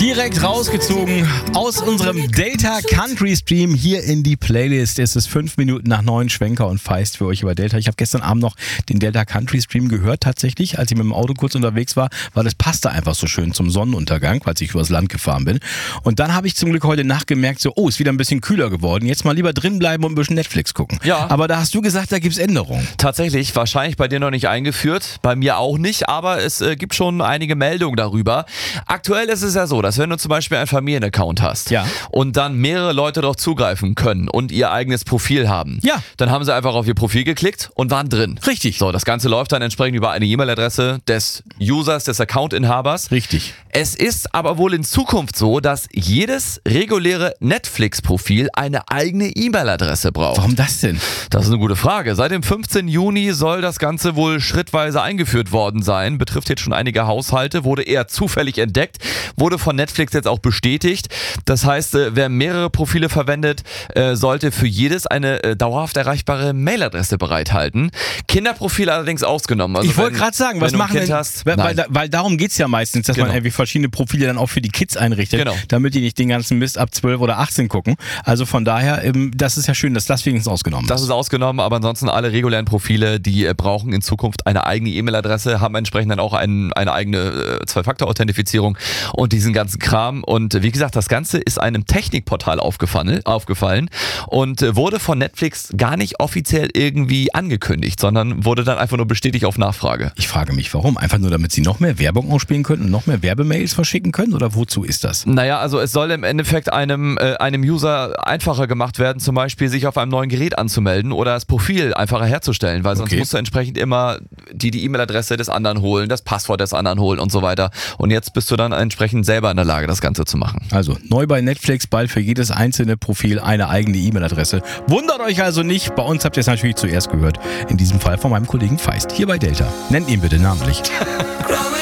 Direkt rausgezogen aus unserem Delta Country Stream hier in die Playlist. Es ist 5 Minuten nach 9, Schwenker und Feist für euch über Delta. Ich habe gestern Abend noch den Delta Country Stream gehört tatsächlich, als ich mit dem Auto kurz unterwegs war, weil das passte einfach so schön zum Sonnenuntergang, als ich übers Land gefahren bin. Und dann habe ich zum Glück heute Nacht gemerkt, so, ist wieder ein bisschen kühler geworden. Jetzt mal lieber drin bleiben und ein bisschen Netflix gucken. Ja. Aber da hast du gesagt, da gibt's Änderungen. Tatsächlich, wahrscheinlich bei dir noch nicht eingeführt, bei mir auch nicht, aber es gibt schon einige Meldungen darüber. Aktuell ist es ja so, dass wenn du zum Beispiel einen Familienaccount hast und dann mehrere Leute darauf zugreifen können und ihr eigenes Profil haben, dann haben sie einfach auf ihr Profil geklickt und waren drin. Richtig. So, das Ganze läuft dann entsprechend über eine E-Mail-Adresse des Users, des Account-Inhabers. Richtig. Es ist aber wohl in Zukunft so, dass jedes reguläre Netflix-Profil eine eigene E-Mail-Adresse braucht. Warum das denn? Das ist eine gute Frage. Seit dem 15. Juni soll das Ganze wohl schrittweise eingeführt worden sein. Betrifft jetzt schon einige Haushalte, wurde eher zufällig entdeckt, wurde von Netflix jetzt auch bestätigt. Das heißt, wer mehrere Profile verwendet, sollte für jedes eine dauerhaft erreichbare Mailadresse bereithalten. Kinderprofile allerdings ausgenommen. Also ich wollte gerade sagen, was machen wir? Weil darum geht es ja meistens, dass man irgendwie verschiedene Profile dann auch für die Kids einrichtet, damit die nicht den ganzen Mist ab 12 oder 18 gucken. Also von daher, das ist ja schön, dass das wenigstens ausgenommen ist. Das ist ausgenommen, aber ansonsten alle regulären Profile, die brauchen in Zukunft eine eigene E-Mail-Adresse, haben entsprechend dann auch eine eigene Zwei-Faktor-Authentifizierung und diesen ganzen Kram. Und wie gesagt, das Ganze ist einem Technikportal aufgefallen und wurde von Netflix gar nicht offiziell irgendwie angekündigt, sondern wurde dann einfach nur bestätigt auf Nachfrage. Ich frage mich, warum? Einfach nur, damit sie noch mehr Werbung ausspielen können und noch mehr Werbemails verschicken können? Oder wozu ist das? Naja, also es soll im Endeffekt einem User einfacher gemacht werden, zum Beispiel sich auf einem neuen Gerät anzumelden oder das Profil einfacher herzustellen, weil sonst musst du entsprechend immer die E-Mail-Adresse des anderen holen, das Passwort des anderen holen und so weiter. Und jetzt bist du dann entsprechend selber in der Lage, das Ganze zu machen. Also neu bei Netflix, bald für jedes einzelne Profil eine eigene E-Mail-Adresse. Wundert euch also nicht, bei uns habt ihr es natürlich zuerst gehört. In diesem Fall von meinem Kollegen Feist, hier bei Delta. Nennt ihn bitte namentlich.